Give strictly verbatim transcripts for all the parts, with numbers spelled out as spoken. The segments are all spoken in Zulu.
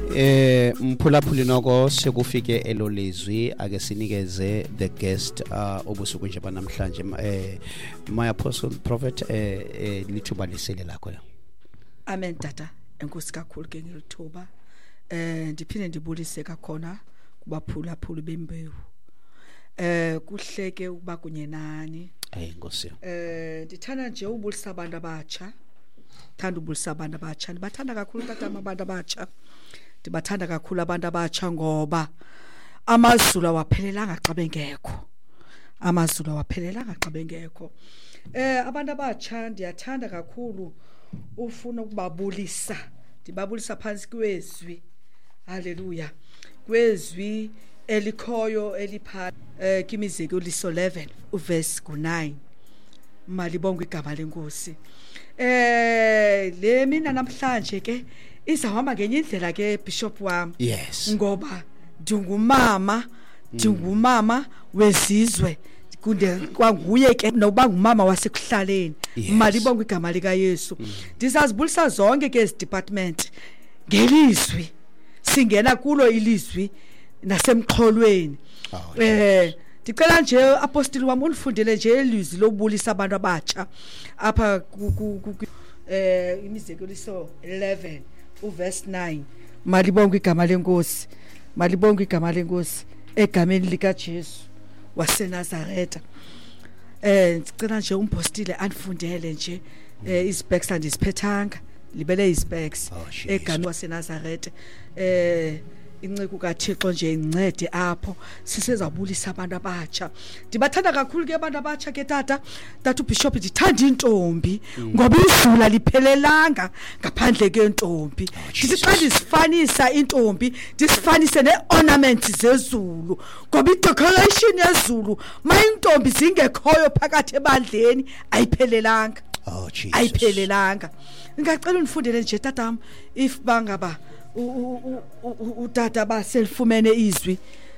Eh mphulaphuli noko sekufike elolizwi ake sinikeze the guest uh obusuku nje banamhlanje eh my apostle prophet eh lithuba lisele lakho. Amen tata enkosi kakhulu ke ngilithuba eh ndiphinde ndibulise kakhona kubaphulaphuli bembewu eh kuhleke ukuba kunye nani hey nkosi eh ndithanda nje ubulisa abantu abatsha thanda ubulisa abantu abatsha ndibathanda kakhulu tata abantu abatsha ndibathanda kakhulu abantu abatsha ngoba amazulu awaphelelanga xa bengekho amazulu awaphelelanga xa bengekho eh abantu abatsha ndiyathanda kakhulu ufuna ukubabulisa ndibabulisa phansi kwezwi haleluya kwezwi elikhoyo elipha eh kimizeko liso eleven uverse nine malibonga igama lenkosi eh le mina namhlanje ke izahamba ngenye indlela ke bishop wami yes ngoba ndingumama ndingumama wezizwe kunde kwanguye ke noba ngumama wasekuhlaleni malibonga igama lika Yesu ndisazibulisa zonke ke ezi department ngelizwi singena kulo ilizwi nasemxholweni eh ndicela nje apostoli wami unifundele nje ilizwi lobulisa abantu abatsha apha ku eh imizekelo liso eleven uverse nine malibonga igama lenkosi malibonga igama lenkosi egameni lika Jesu waseNazaretha eh ndicela nje umpostile anifundele nje ispecs andisiphethanga libele ispecs egameni waseNazaretha eh inceke kaThixo nje incede apho sisezabulisa abantu abatsha ndibathanda kakhulu ke abantu abatsha ke tata tata ubishop ndithanda intombi ngoba izulu liphelelanga ngaphandle ke intombi ndisiqala isifanisa intombi ndisifanise neornaments zezulu ngoba idecoration yezulu mayintombi zingekhoyo phakathi ebandleni ayiphelelanga oh Jesus ayiphelelanga ngicela unifundele nje tatam if bangaba utata baselifumene izwi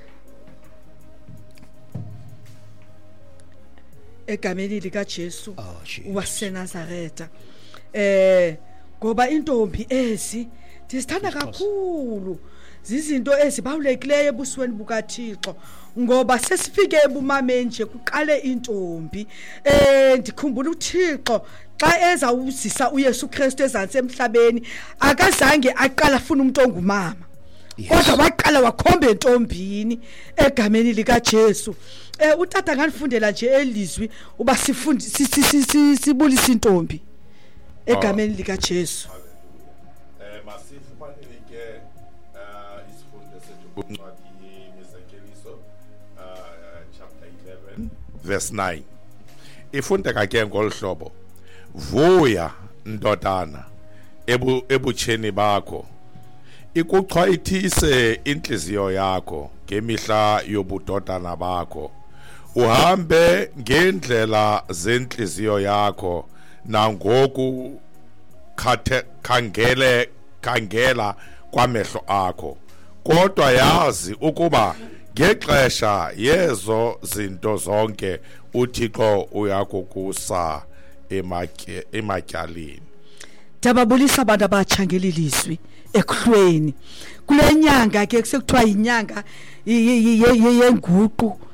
egameni lika Jesu waseNazaretha eh ngoba intombi ezi ndisithanda kakhulu zizinto ezibawulekileyo ebusweni bukaThixo ngoba sesifike ebumameni nje kuqale intombi eh ndikhumbula uThixo xa ezawuzisa uYesu Kristu ezantsi emhlabeni akazange aqala afuna umuntu ongumama kodwa waqala wakhomba entombini egameni lika Jesu eh utata nganifundela nje elizwi uba sifundi sibulisa intombi egameni lika Jesu eh masifumanele ke eh isifundo sethu kuncwadi yemizekeliso eh chapter eleven verse nine ifundeka ke ngolhlobo vuya ndodana ebu ebutsheni bakho ikuchwayithise inhliziyo yakho ngemihla yobudodana bakho uhambe ngendlela zenhliziyo yakho nangoku khangele khangela kwamehlo akho kodwa yazi ukuba ngexesha yezo zinto zonke uThixo uyakukusa emakhe ematyaleni dababulisa abantu abatsha ngelilizwi ekuhlweni kule nyanga ke kusekuthiwa inyanga yenguqu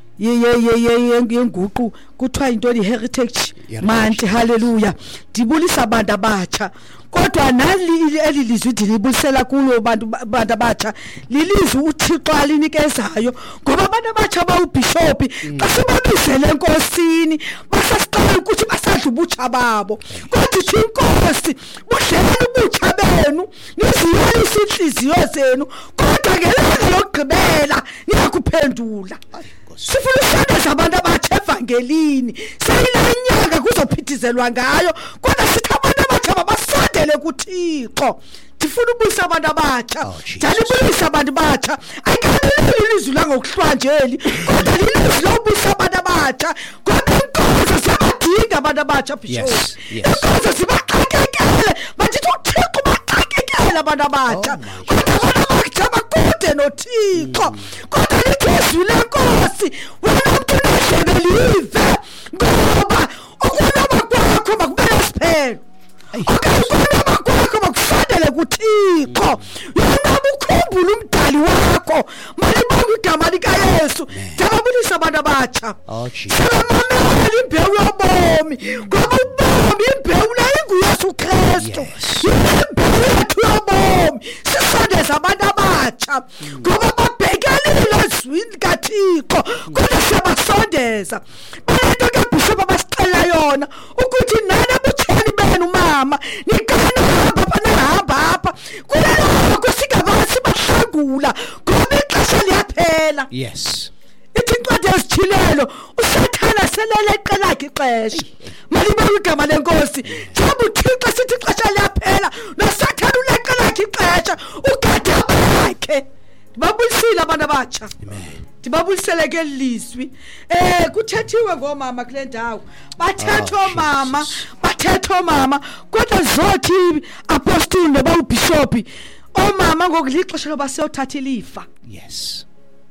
yenguqu kuthiwa into heritage month haleluya ndibulisa abantu abatsha kodwa nali elilizwi ndilibulisela kulo abantu abantu abatsha lilizwi uThixo alinikezayo ngoba abantu abatsha bawubishop xa sibabizele enkosini basasiqala ukuthi basadla ubutsha babo kodwa ithi inkosi budlela ubutsha benu niziyala inhliziyo zenu kodwa ngelanga lokugqibela niyakuphendula sifuna usondeza abantu abatsha evangelini sayilanyanga kuzophithizelwa ngayo kodwa sithi abantu abatsha babasondele kuThixo ndifuna ubulisa abantu abatsha ndalibulisa abantu abatsha ayikhaleli ilizwi langokuhlwanjeli kodwa lilizwi lobulisa abantu abatsha ngoba inkosi siyabadinga abantu abatsha bishop inkosi sibaxakekele bathi uThixo baxakekele abantu abatsha kodwa abantu abatsha bakude noThixo kodwa ilizwi lenkosi wena umuntu unehlebelive ngoba ukunaba kwakho makubele siphelo okay ukunaba kwakho makusondele kuThixo yona ukukhumbula unkulunkulu umdali wakho. Malibonga igama lika Yesu. Ndiyababulisa abantu abatsha. Oh Jesus. Sibamamela imbewu yobomi. Ngoba ubomi imbewu la inguYesu Kristu. Imbewu yethu yobomi. Sisondeza abantu abatsha. Ngoba babhekelile ezwini likaThixo. Kodwa siyabasondeza. Balento ke bishop abasixela yona ukuthi nana butsheni benu mama nikana hamba banahamba apha kulelo kusingabasi bahlangula ngoba ixesha liyaphela. Yes. Ithi incwadi esithilelo usathana selele eqelakhe ixesha. Malibonga igama lenkosi. Njengoba uThixo sithi ixesha liyaphela nosathana uleqelakhe ixesha ugada bakhe. Babulisile abantu abatsha. Amen. Ndibabulisele ke lizwi eh kuthethiwe ngomama kule ndawo bathetha omama bathetha omama kodwa zothi apostoli noba ubishop omama ngokulixesha loba siyothatha ilifa. Yes.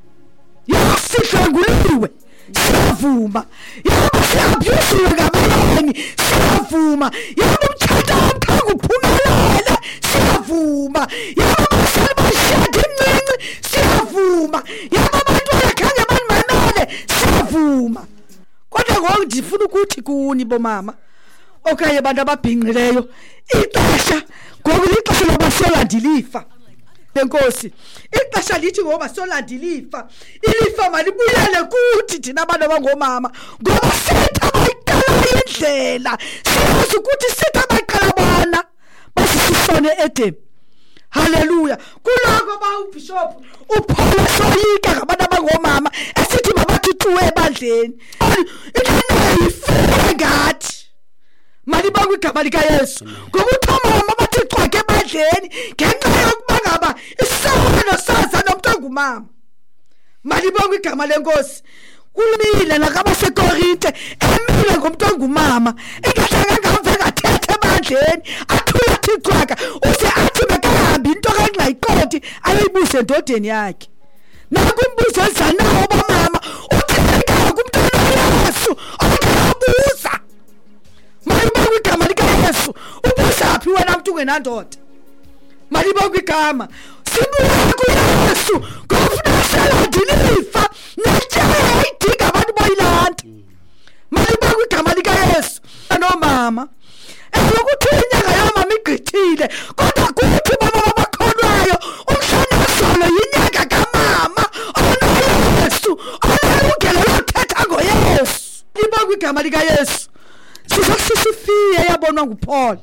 Yasihlangulwe siyavuma yabo siyabuyisiwe ngabaleni siyavuma yabo umthetho womkhanga uphumelele siyavuma yabo basebashada imncinci siyavuma yabo abantwana khange banimamele siyavuma. Kodwa ngoku ndifuna ukuthi kuni bomama okanye abantu ababhinqileyo ixesha ngoku lixesha loba siyolandilifa lenkosi. Ixesha lithi ngoba solandilifa ilifa malibuyele kuthi thina abantu abangomama ngoba sithi abayiqala indlela siyazi ukuthi sithi abaqala bona basisone Edem. Hallelujah. Kuloko ba ubishop uPaul soyika ngabantu abangomama esithi mabathuthuwe ebandleni. Into ifika ngathi malibonga igama lika Yesu ngoba uthomama bathi xwake ebandleni ngenxa yokuba ngaba isawona saza nomuntu ongumama. Malibonga igama lenkosi. Kulumile nakaba seKorinte emile ngomuntu ongumama engahlanga ngamveka thethe ebandleni athuya thixwaka use athi bekahambi into kangayiqodi ayibuse endodeni yakhe. Nakumbuzo ezanawo bomama utheka kumntwana Yesu akabuza. Malibonga igama lika Yesu ubusaphi wena muntu ungenandoda. Malibonga igama sibuya kuYesu ngofuna salandilifa natshaye idinga abantu boyilanda. Malibonga igama lika Yesu nomama elokuthi inyanga yomama igqithile kodwa kuthi baba babakhonwayo umhlana solo yinyanga kamama onoYesu onalungelo lothetha ngoYesu. Libonga igama lika Yesu. Sizosisifiye yabonwa nguPaul.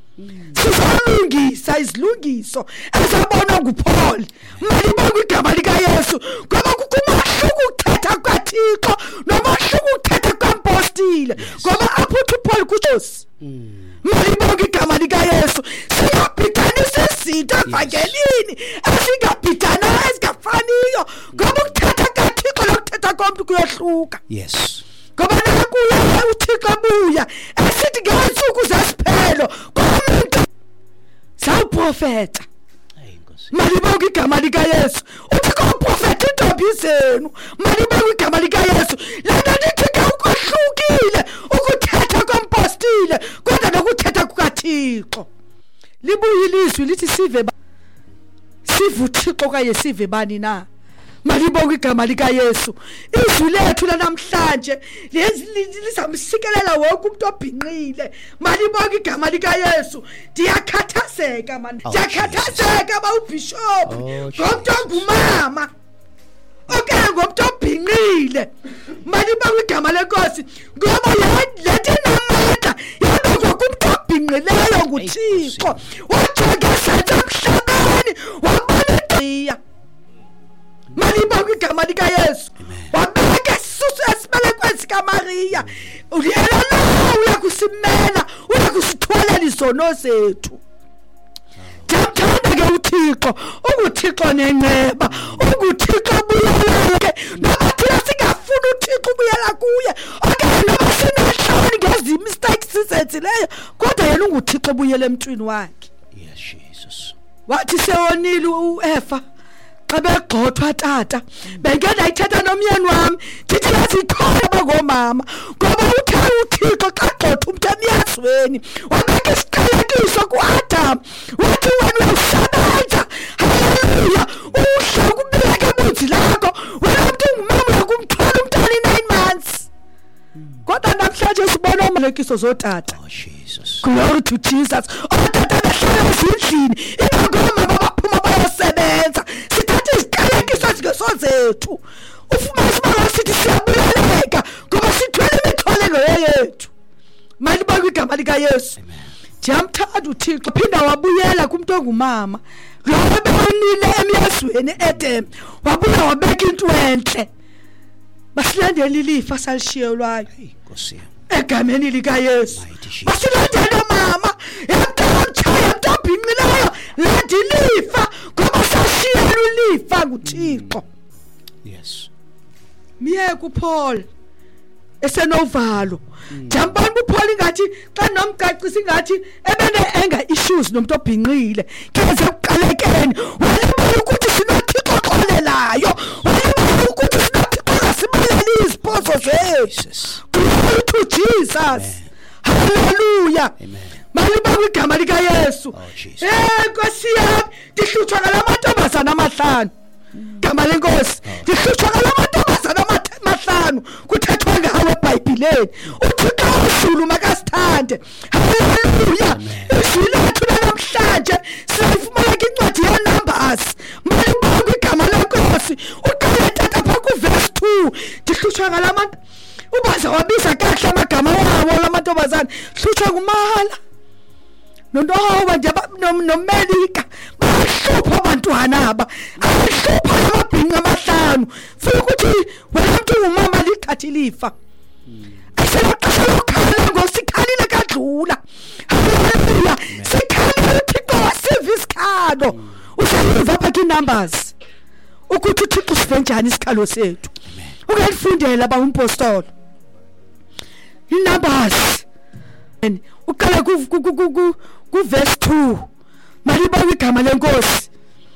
Sizolungisa izilungiso ezabonwa nguPaul. Malibonga igama lika Yesu ngoba kukumahluku ukuthetha kwaThixo nomahluku ukuthetha kwampostile ngoba aphuthu uPaul kuJesu. Malibonga igama lika Yesu. Siyabhidanisa izinto evangelini esingabhidana ezingafaniyo ngoba ukuthetha kwaThixo nokuthetha komuntu kuyahluka. Yes. Ngoba nakuya uThixo buya esithi ngezinsuku zesiphelo komuntu sawuprofeta. Malibonga igama lika Yesu. Uthixo uprofeta intombi zenu. Malibonga igama lika Yesu. Lana lithi ukuhlukile ukuthetha kompostile kodwa nokuthetha kukaThixo. Libuye ilizwi lithi sive sive uThixo kaye sive bani na. Malibonga igama lika Yesu. Izwi lethu lanamhlanje lizamsikelela wonke umuntu obhinqile. Malibonga igama lika Yesu. Ndiyakhathazeka man. Ndiyakhathazeka ba ubishop. Ngomuntu ongumama. Okay ngomuntu obhinqile. Malibonga igama lenkosi. Ngoba lethi namandla yabekwa kumuntu obhinqileyo nguThixo. Wajongisa emhlabeni wabona iqiya. Malibonga igama lika Yesu. Wabeka isisusu esibele kwesika Maria. Uyela lo uyakusimela, uyakusitholela izono zethu. Thanda ke uThixo, ukuThixo nenceba, ukuThixo buyela ke. Nathi singafuna uThixo buyela kuye. Okay noma sinehloni ngezi mistakes sizenzileyo, kodwa yena unguThixo buyela emntwini wakhe. Yes Jesus. Wathi sewonile uEfa xabegxothwa tata bengena ithetha nomyeni wami ndithi lazikhola bangomama ngoba uthe uThixo xa gxotha umuntu emyazweni wabeka isiqalekiso kuAdam wathi wena usabenza haleluya iziqalekiso zotata. Oh Jesus. Glory to Jesus. Otata bahlala ezindlini ingakoma baphuma bayasebenza. Sithatha iziqalekiso zikesozethu. Ufuma sibanga sithi siyabuleleka ngoba sithwele imithwalo yethu. Mali bakho igama lika Yesu. Jamthanda uThixo phinda wabuyela kumuntu ongumama. Lo bebanile emyazweni Edem. Wabuya wabeka into enhle. Basilandela ilifa salishiyelwayo. Nkosi. Egameni lika Yesu. Basilandela mama. Yamthatha yamtabhinqileyo landilifa ngoba sashiyelwa ilifa kuThixo. Yes. Miye kuPaul esenovalo. Jambani kuPaul ingathi xa nomgaqisa ingathi ebene enga issues nomuntu obhinqile. Keze uqalekene. Wayebona ukuthi sinoThixo xolelayo. Wayebona ukuthi sinoThixo asibaleli iziphoso zethu. Glory to Jesus. Hallelujah. Amen. Mali bakugama lika Yesu. Oh Jesus. Eh Nkosi yami, dihlutshwa ngalamantombazana amahlanu. Gama lenkosi. Dihlutshwa ngalamantombazana amahlanu kuthethwa ngawo eBhayibhelini. uThixo uSulu makasithande. Hallelujah. Isilethu namhlanje sifumana incwadi yeNumbers. Mali bakugama lenkosi. Uqale tata pha verse two. Dihlutshwa ngalamantombazana ubaza wabiza kahle amagama wabo lamantombazana. Hlutshwa ngumahala. Nondoba nje noMelika bahlupha abantwana aba ahlupha amabhinqa amahlanu futhi ukuthi wena mntu umama lithatha ilifa aselaqasha lokhala ngosikhalile kadlula. Haleluya. Sikhalile uThixo waservice khalo useyiva apha kuNumbers ukuthi uThixo sive njani isikhalo sethu. Ungayifundela ba umpostoli iNumbers uqala ku ku ku verse two. Mali bakho igama lenkosi.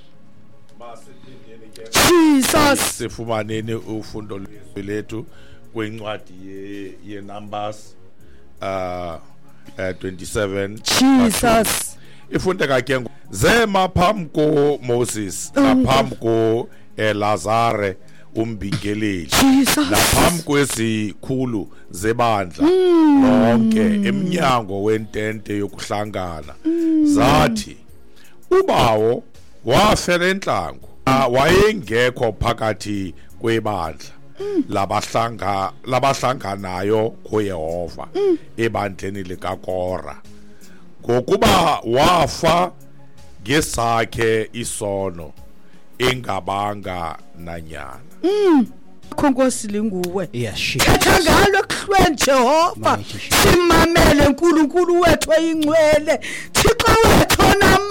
Jesus. Sifumaneni ufundo lwethu kwincwadi ye yeNumbers uh twenty-seven. Jesus. Ifundeka ke zema phambi ko Moses naphambi ko Elazare umbingeleli naphambi kwesikhulu zebandla lonke eminyango wentente yokuhlangana zathi ubawo wafela entlango wayengekho phakathi kwebandla labahlanga labahlanganayo kuYehova ebandleni likaKora ngokuba wafa ngesakhe isono engabanga nanyana. Mm. Khonkosi linguwe. Yes, she. Thetha ngalo kuhlweni Jehova. Simamele uNkulunkulu wethu oyingcwele. Thixo wethu